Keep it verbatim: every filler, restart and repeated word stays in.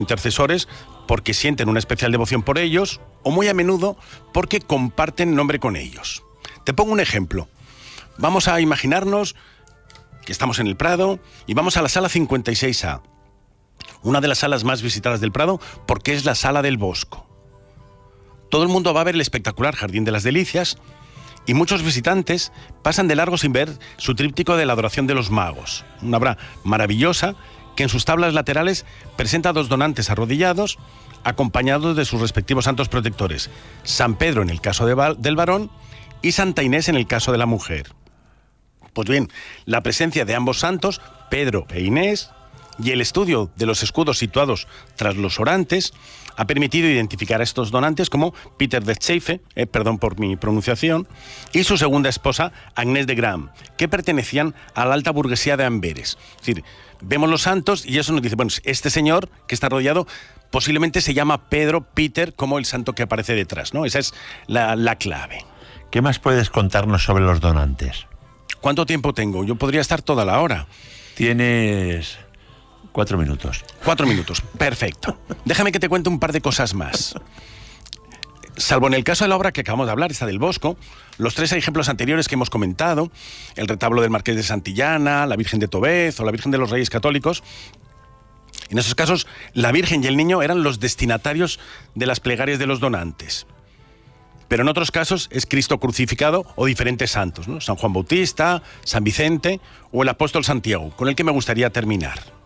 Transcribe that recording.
intercesores porque sienten una especial devoción por ellos o muy a menudo porque comparten nombre con ellos. Te pongo un ejemplo. Vamos a imaginarnos que estamos en el Prado y vamos a la sala cincuenta y seis A, una de las salas más visitadas del Prado porque es la sala del Bosco. Todo el mundo va a ver el espectacular Jardín de las Delicias y muchos visitantes pasan de largo sin ver su tríptico de la adoración de los magos, una obra maravillosa que en sus tablas laterales presenta a dos donantes arrodillados acompañados de sus respectivos santos protectores, San Pedro en el caso de va- del varón y Santa Inés en el caso de la mujer. Pues bien, la presencia de ambos santos, Pedro e Inés, y el estudio de los escudos situados tras los orantes ha permitido identificar a estos donantes como Peter de Scheife, eh, perdón por mi pronunciación, y su segunda esposa, Agnès de Gram, que pertenecían a la alta burguesía de Amberes. Es decir, vemos los santos y eso nos dice, bueno, este señor que está rodeado posiblemente se llama Pedro, Peter, como el santo que aparece detrás, ¿no? Esa es la, la clave. ¿Qué más puedes contarnos sobre los donantes? ¿Cuánto tiempo tengo? Yo podría estar toda la hora. Tienes cuatro minutos. Cuatro minutos, perfecto. Déjame que te cuente un par de cosas más. Salvo en el caso de la obra que acabamos de hablar, esta del Bosco, los tres ejemplos anteriores que hemos comentado, el retablo del Marqués de Santillana, la Virgen de Tobez o la Virgen de los Reyes Católicos, en esos casos la Virgen y el Niño eran los destinatarios de las plegarias de los donantes. Pero en otros casos es Cristo crucificado o diferentes santos, ¿no? San Juan Bautista, San Vicente o el apóstol Santiago, con el que me gustaría terminar.